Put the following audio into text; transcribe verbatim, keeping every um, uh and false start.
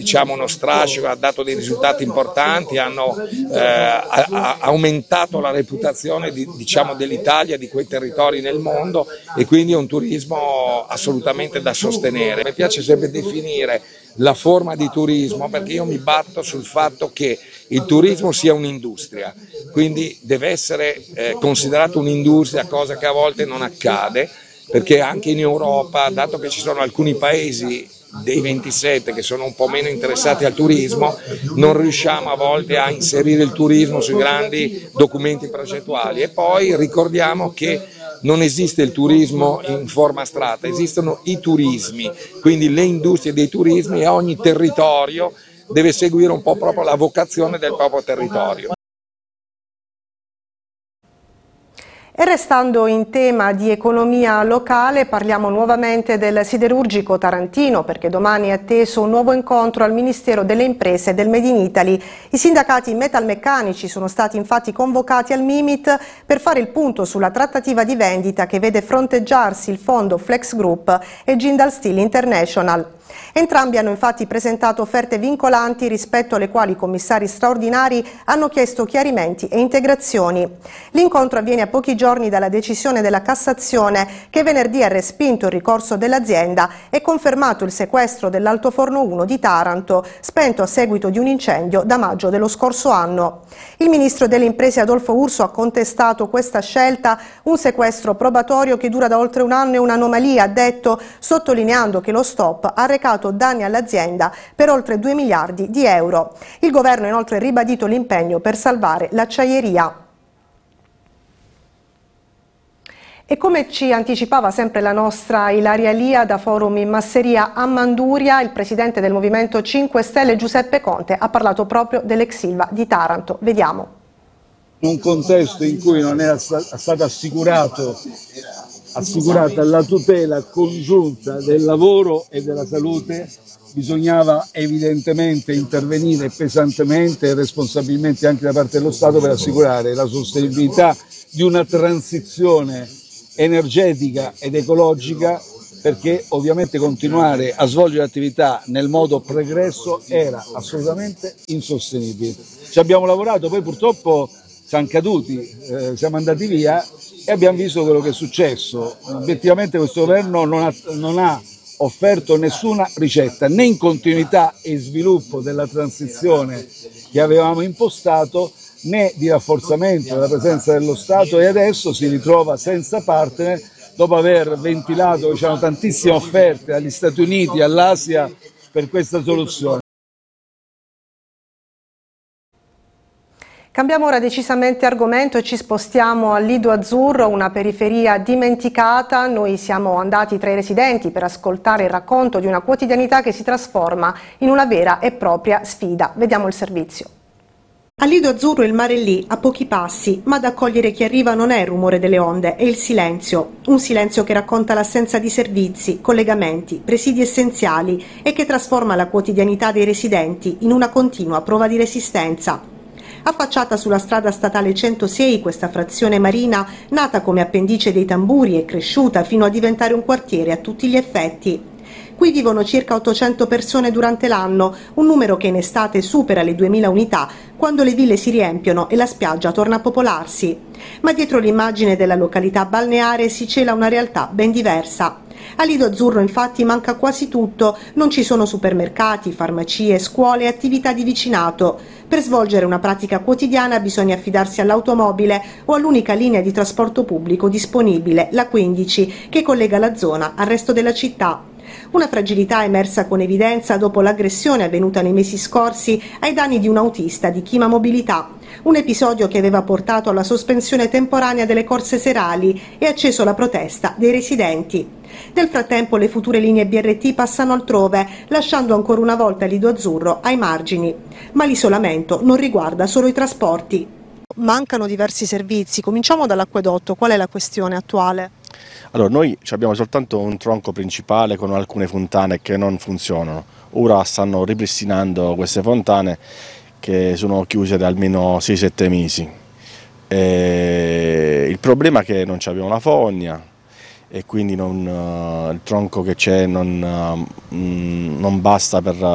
diciamo, uno strascico, ha dato dei risultati importanti, hanno eh, ha, ha aumentato la reputazione di, diciamo, dell'Italia, di quei territori nel mondo, e quindi è un turismo assolutamente da sostenere. Mi piace sempre definire la forma di turismo, perché io mi batto sul fatto che il turismo sia un'industria, quindi deve essere eh, considerato un'industria, cosa che a volte non accade, perché anche in Europa, dato che ci sono alcuni paesi dei ventisette che sono un po' meno interessati al turismo, non riusciamo a volte a inserire il turismo sui grandi documenti progettuali. E poi ricordiamo che non esiste il turismo in forma astratta, esistono i turismi, quindi le industrie dei turismi, e ogni territorio deve seguire un po' proprio la vocazione del proprio territorio. E restando in tema di economia locale, parliamo nuovamente del siderurgico tarantino, perché domani è atteso un nuovo incontro al Ministero delle Imprese e del Made in Italy. I sindacati metalmeccanici sono stati infatti convocati al Mimit per fare il punto sulla trattativa di vendita che vede fronteggiarsi il fondo Flex Group e Jindal Steel International. Entrambi hanno infatti presentato offerte vincolanti rispetto alle quali i commissari straordinari hanno chiesto chiarimenti e integrazioni. L'incontro avviene a pochi giorni dalla decisione della Cassazione, che venerdì ha respinto il ricorso dell'azienda e confermato il sequestro dell'altoforno uno di Taranto, spento a seguito di un incendio da maggio dello scorso anno. Il ministro delle Imprese Adolfo Urso ha contestato questa scelta, un sequestro probatorio che dura da oltre un anno e un'anomalia, ha detto, sottolineando che lo stop ha recato danni all'azienda per oltre due miliardi di euro. Il governo ha inoltre ribadito l'impegno per salvare l'acciaieria. E come ci anticipava sempre la nostra Ilaria Lia da Forum in Masseria a Manduria, il presidente del Movimento cinque Stelle Giuseppe Conte ha parlato proprio dell'ex Ilva di Taranto. Vediamo. In un contesto in cui non era stata assicurato assicurata la tutela congiunta del lavoro e della salute, bisognava evidentemente intervenire pesantemente e responsabilmente anche da parte dello Stato per assicurare la sostenibilità di una transizione energetica ed ecologica, perché ovviamente continuare a svolgere attività nel modo pregresso era assolutamente insostenibile. Ci abbiamo lavorato, poi purtroppo siamo caduti, eh, siamo andati via e abbiamo visto quello che è successo. Obiettivamente questo governo non ha, non ha offerto nessuna ricetta, né in continuità e sviluppo della transizione che avevamo impostato, né di rafforzamento della presenza dello Stato, e adesso si ritrova senza partner dopo aver ventilato, diciamo, tantissime offerte agli Stati Uniti, all'Asia per questa soluzione. Cambiamo ora decisamente argomento e ci spostiamo al Lido Azzurro, una periferia dimenticata. Noi siamo andati tra i residenti per ascoltare il racconto di una quotidianità che si trasforma in una vera e propria sfida. Vediamo il servizio. A Lido Azzurro il mare è lì, a pochi passi, ma ad accogliere chi arriva non è il rumore delle onde, è il silenzio. Un silenzio che racconta l'assenza di servizi, collegamenti, presidi essenziali e che trasforma la quotidianità dei residenti in una continua prova di resistenza. Affacciata sulla strada statale centosei, questa frazione marina, nata come appendice dei Tamburi, è cresciuta fino a diventare un quartiere a tutti gli effetti. Qui vivono circa ottocento persone durante l'anno, un numero che in estate supera le duemila unità, quando le ville si riempiono e la spiaggia torna a popolarsi. Ma dietro l'immagine della località balneare si cela una realtà ben diversa. A Lido Azzurro infatti manca quasi tutto, non ci sono supermercati, farmacie, scuole e attività di vicinato. Per svolgere una pratica quotidiana bisogna affidarsi all'automobile o all'unica linea di trasporto pubblico disponibile, la quindici, che collega la zona al resto della città. Una fragilità emersa con evidenza dopo l'aggressione avvenuta nei mesi scorsi ai danni di un autista di Chima Mobilità, un episodio che aveva portato alla sospensione temporanea delle corse serali e acceso la protesta dei residenti. Nel frattempo le future linee B R T passano altrove, lasciando ancora una volta Lido Azzurro ai margini. Ma l'isolamento non riguarda solo i trasporti. Mancano diversi servizi, cominciamo dall'acquedotto, qual è la questione attuale? Allora, noi abbiamo soltanto un tronco principale con alcune fontane che non funzionano. Ora stanno ripristinando queste fontane che sono chiuse da almeno sei sette mesi. E il problema è che non abbiamo la fogna e quindi non, uh, il tronco che c'è non, uh, non basta per